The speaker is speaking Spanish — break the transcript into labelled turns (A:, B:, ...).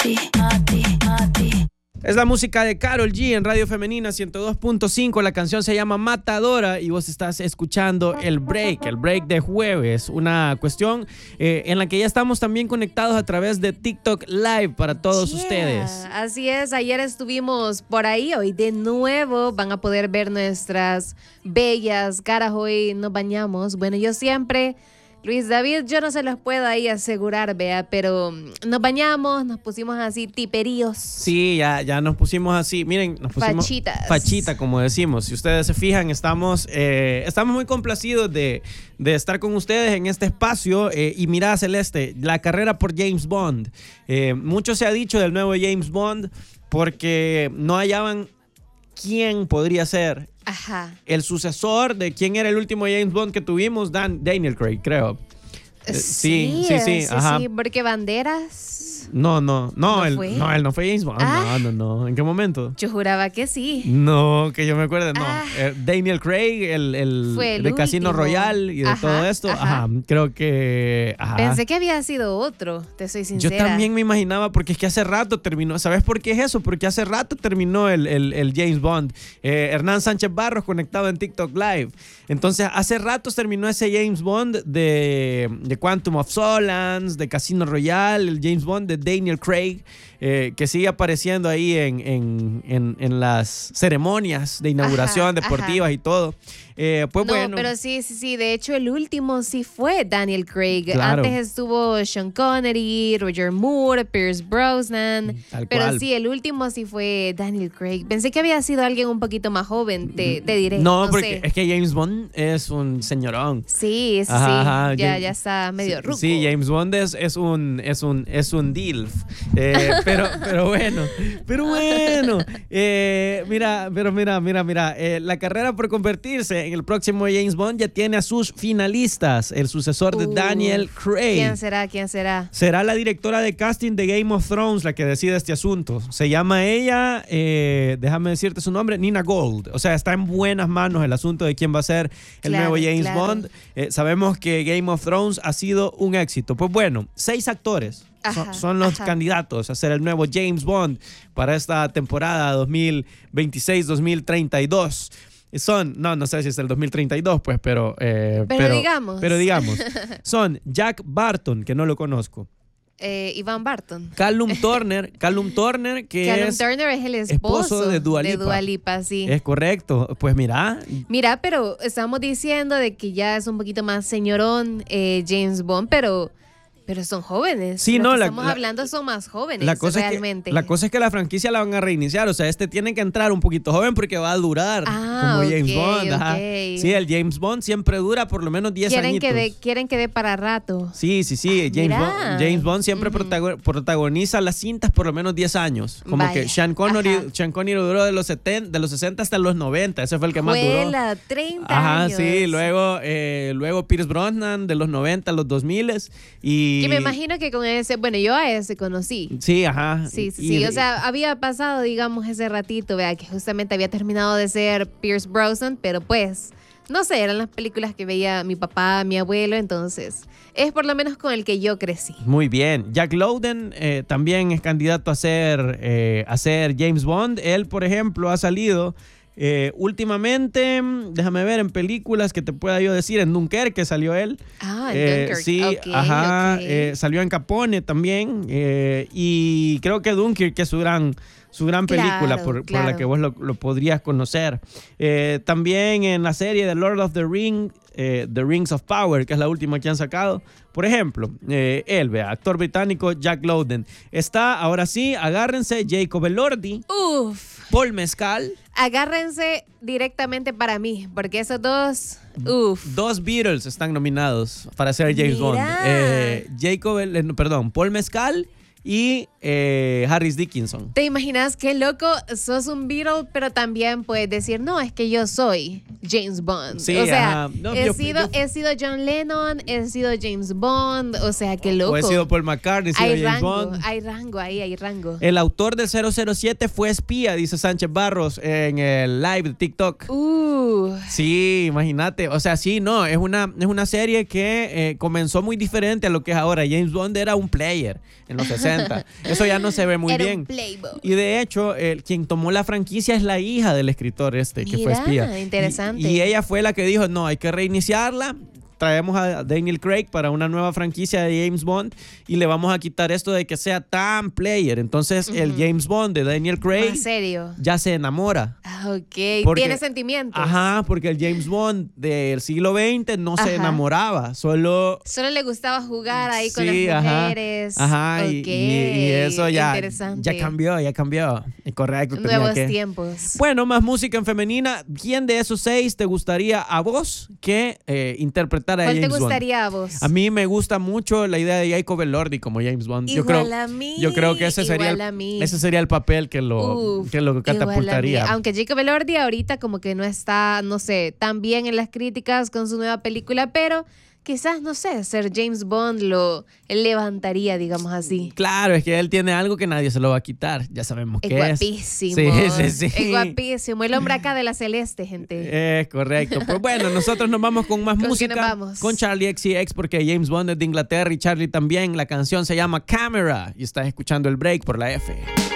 A: Es la música de Karol G en Radio Femenina 102.5. La canción se llama Matadora y vos estás escuchando el break de jueves. Una cuestión en la que ya estamos también conectados a través de TikTok Live para todos ustedes.
B: Así es, ayer estuvimos por ahí, hoy de nuevo van a poder ver nuestras bellas caras. Hoy nos bañamos. Bueno, yo siempre... Luis David, yo no se los puedo ahí asegurar, vea, pero nos bañamos, nos pusimos así tiperíos.
A: Sí, ya nos pusimos así, miren, nos pusimos fachita, como decimos. Si ustedes se fijan, estamos muy complacidos de estar con ustedes en este espacio. Y mira, Celeste, la carrera por James Bond. Mucho se ha dicho del nuevo James Bond porque no hallaban quién podría ser el sucesor de quién era el último James Bond que tuvimos, Daniel Craig, creo. Sí,
B: porque Banderas...
A: No, él no fue James Bond. No. ¿En qué momento?
B: Yo juraba que sí.
A: No, que yo me acuerde, no. Daniel Craig, el de Casino Royale y de todo esto. Creo que...
B: Pensé que había sido otro, te soy sincera.
A: Yo también me imaginaba, porque es que hace rato terminó. ¿Sabes por qué es eso? Porque hace rato terminó el James Bond. Hernán Sánchez Barros conectado en TikTok Live. Entonces, hace rato terminó ese James Bond de Quantum of Solace, de Casino Royale, el James Bond de Daniel Craig, que sigue apareciendo ahí en las ceremonias de inauguración deportivas y todo. Bueno.
B: Pero sí, de hecho el último sí fue Daniel Craig.
A: Claro.
B: Antes estuvo Sean Connery, Roger Moore, Pierce Brosnan, pero sí, el último sí fue Daniel Craig. Pensé que había sido alguien un poquito más joven, te diré.
A: No, porque es que James Bond es un señorón.
B: Sí, ya está medio ruco.
A: Sí, James Bond es un DILF. Pero bueno. Mira. La carrera por convertirse en el próximo James Bond ya tiene a sus finalistas. El sucesor de Daniel Craig.
B: ¿Quién será?
A: Será la directora de casting de Game of Thrones la que decide este asunto. Se llama ella, déjame decirte su nombre, Nina Gold. O sea, está en buenas manos el asunto de quién va a ser el nuevo James Bond. Sabemos que Game of Thrones ha sido un éxito. Pues bueno, 6 actores son los candidatos a ser el nuevo James Bond para esta temporada 2026-2032. No sé si es el 2032, pues, pero digamos, son Jack Barton, que no lo conozco.
B: Ivan Barton.
A: Callum Turner, que
B: Callum Turner es el esposo
A: de Dua Lipa.
B: De Dua Lipa, sí.
A: Es correcto. Pues mira,
B: pero estamos diciendo de que ya es un poquito más señorón James Bond, pero son jóvenes.
A: Sí,
B: estamos hablando son más jóvenes realmente.
A: La cosa es que la franquicia la van a reiniciar. O sea, tiene que entrar un poquito joven porque va a durar como James Bond.
B: Okay.
A: Sí, el James Bond siempre dura por lo menos 10 añitos.
B: Quieren que dé para rato.
A: Sí. James Bond siempre protagoniza las cintas por lo menos 10 años. Como que Sean Connery duró de los 60 hasta los 90. Ese fue el que más duró.
B: 30 años.
A: Sí. Luego Pierce Brosnan de los 90 a los 2000 y...
B: Que me imagino que con ese, yo a ese conocí.
A: Sí.
B: Sí. O sea, había pasado, digamos, ese ratito, vea, que justamente había terminado de ser Pierce Brosnan, pero pues, no sé, eran las películas que veía mi papá, mi abuelo, entonces, es por lo menos con el que yo crecí.
A: Muy bien. Jack Lowden también es candidato a ser James Bond. Él, por ejemplo, ha salido... últimamente, déjame ver en películas que te pueda yo decir, en Dunkerque salió él.
B: En Dunkirk.
A: Sí, okay. Salió en Capone también, y creo que Dunkirk es su gran película por la que vos lo podrías conocer. También en la serie de Lord of the Rings, The Rings of Power, que es la última que han sacado. Por ejemplo, actor británico Jack Lowden. Está, ahora sí, agárrense, Jacob Elordi. Paul Mescal.
B: Agárrense directamente para mí, porque esos dos...
A: Dos Beatles están nominados para ser James Bond. Paul Mescal y Harris Dickinson.
B: ¿Te imaginas qué loco? Sos un Beatle, pero también puedes decir, no, es que yo soy James Bond.
A: Sí,
B: o sea, he sido John Lennon, he sido James Bond, o sea, qué loco.
A: O he sido Paul McCartney, he sido James Bond.
B: Hay rango.
A: El autor del 007 fue espía, dice Sánchez Barros en el live de TikTok. Sí, imagínate. O sea, sí, no, es una serie que comenzó muy diferente a lo que es ahora. James Bond era un player en los 60. 60. Eso ya no se ve muy bien. Y de hecho, quien tomó la franquicia es la hija del escritor que fue espía.
B: Interesante.
A: Y ella fue la que dijo, no, hay que reiniciarla. Traemos a Daniel Craig para una nueva franquicia de James Bond y le vamos a quitar esto de que sea tan player. Entonces, el James Bond de Daniel Craig
B: ¿en serio?
A: Ya se enamora.
B: Ok, tiene sentimientos.
A: Ajá, porque el James Bond del siglo XX no se enamoraba, solo
B: le gustaba jugar ahí con las mujeres.
A: Ajá, okay. y eso ya cambió. Correcto.
B: Nuevos tiempos.
A: Bueno, más música en femenina. ¿Quién de esos 6 te gustaría a vos que interpretar a James Bond?
B: ¿Cuál te gustaría a vos?
A: A mí me gusta mucho la idea de Jacob Elordi como James Bond.
B: A mí.
A: Yo creo que ese sería el papel que lo catapultaría.
B: Aunque Jacob Elordi ahorita como que no está, no sé, tan bien en las críticas con su nueva película, pero quizás, no sé, ser James Bond lo levantaría, digamos así.
A: Claro, es que él tiene algo que nadie se lo va a quitar. Ya sabemos que es.
B: Guapísimo.
A: Sí.
B: Es guapísimo. El hombre acá de la celeste, gente.
A: Es correcto. Pues bueno, nosotros nos vamos con más música. Con Charlie XCX, porque James Bond es de Inglaterra y Charlie también. La canción se llama Camera y estás escuchando El Break por la F.